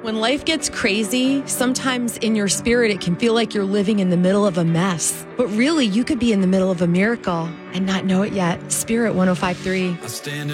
When life gets crazy, sometimes in your spirit, it can feel like you're living in the middle of a mess. But really, you could be in the middle of a miracle and not know it yet. Spirit 105.3.